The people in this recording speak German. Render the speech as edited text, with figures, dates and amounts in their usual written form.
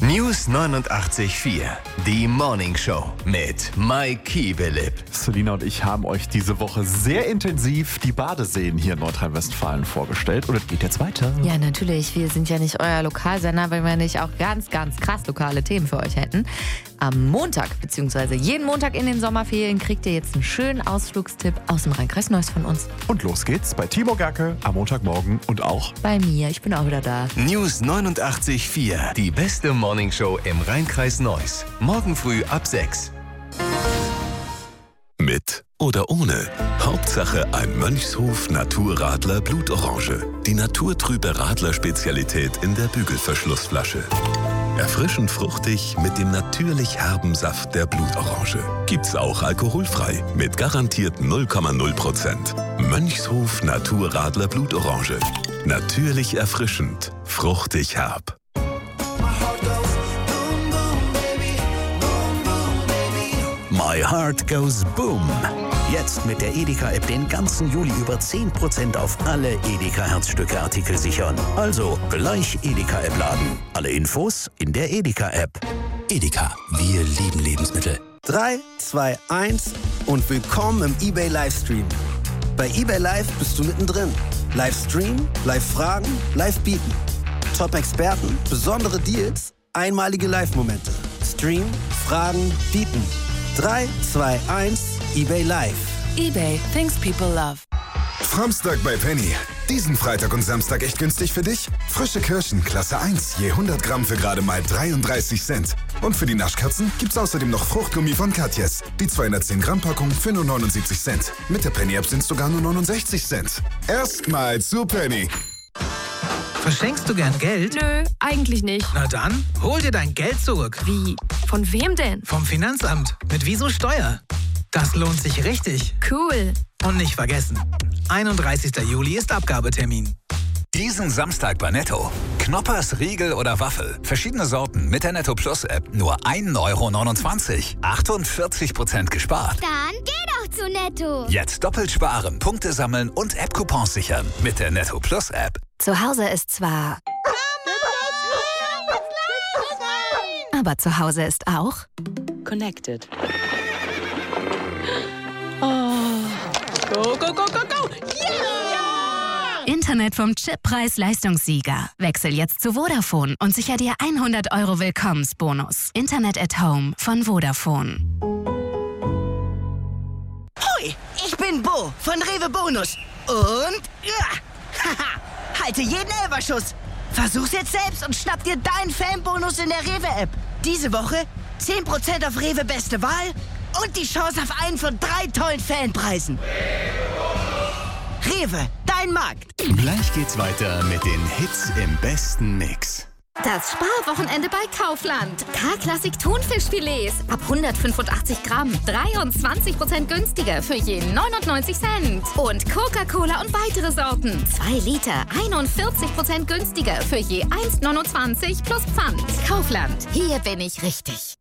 News 89.4, die Morning Show mit Mike Kiebelip. Selina und ich haben euch diese Woche sehr intensiv die Badeseen hier in Nordrhein-Westfalen vorgestellt. Und es geht jetzt weiter. Ja, natürlich. Wir sind ja nicht euer Lokalsender, weil wir nicht auch ganz krass lokale Themen für euch hätten. Am Montag, beziehungsweise jeden Montag in den Sommerferien, kriegt ihr jetzt einen schönen Ausflugstipp aus dem Rhein-Kreis Neuss von uns. Und los geht's bei Timo Gerke am Montagmorgen und auch bei mir. Ich bin auch wieder da. News 89.4, die beste Morning Show im Rhein-Kreis Neuss. Morgen früh ab 6. Mit oder ohne. Hauptsache ein Mönchshof Naturradler Blutorange. Die naturtrübe Radler-Spezialität in der Bügelverschlussflasche. Erfrischend fruchtig mit dem natürlich herben Saft der Blutorange. Gibt's auch alkoholfrei mit garantiert 0,0%. Mönchshof Naturradler Blutorange. Natürlich erfrischend, fruchtig herb. My Heart Goes Boom. Jetzt mit der Edeka-App den ganzen Juli über 10% auf alle Edeka-Herzstücke-Artikel sichern. Also gleich Edeka-App laden. Alle Infos in der Edeka-App. Edeka, wir lieben Lebensmittel. 3, 2, 1 und willkommen im eBay Livestream. Bei eBay Live bist du mittendrin. Livestream, Live-Fragen, Live-Bieten. Top-Experten, besondere Deals, einmalige Live-Momente. Stream, Fragen, Bieten. 3, 2, 1, eBay Live. eBay, things people love. Samstag bei Penny. Diesen Freitag und Samstag echt günstig für dich? Frische Kirschen, Klasse 1, je 100 Gramm für gerade mal 33 Cent. Und für die Naschkatzen gibt's außerdem noch Fruchtgummi von Katjes. Die 210 Gramm Packung für nur 79 Cent. Mit der Penny-App sind's sogar nur 69 Cent. Erstmal zu Penny. Verschenkst du gern Geld? Nö, eigentlich nicht. Na dann, hol dir dein Geld zurück. Wie? Von wem denn? Vom Finanzamt. Mit Wieso Steuer. Das lohnt sich richtig. Cool. Und nicht vergessen, 31. Juli ist Abgabetermin. Diesen Samstag bei Netto. Knoppers, Riegel oder Waffel. Verschiedene Sorten mit der Netto Plus App. Nur 1,29 €. 48% gespart. Dann geh doch zu Netto. Jetzt doppelt sparen, Punkte sammeln und App-Coupons sichern. Mit der Netto Plus App. Zu Hause ist zwar... Aber zu Hause ist auch... Connected. Oh. Go, go, go, go, go! Yeah! Internet vom Chippreis-Leistungssieger. Wechsel jetzt zu Vodafone und sicher dir 100 € Willkommensbonus. Internet at Home von Vodafone. Hoi, ich bin Bo von Rewe Bonus. Und... halte jeden Elferschuss. Versuch's jetzt selbst und schnapp dir deinen Fanbonus in der Rewe-App. Diese Woche 10% auf Rewe Beste Wahl und die Chance auf einen von 3 tollen Fanpreisen. Rewe, dein Markt. Gleich geht's weiter mit den Hits im besten Mix. Das Sparwochenende bei Kaufland. K-Klassik Thunfischfilets ab 185 Gramm. 23% günstiger für je 99 Cent. Und Coca-Cola und weitere Sorten. 2 Liter, 41% günstiger für je 1,29 plus Pfand. Kaufland, hier bin ich richtig.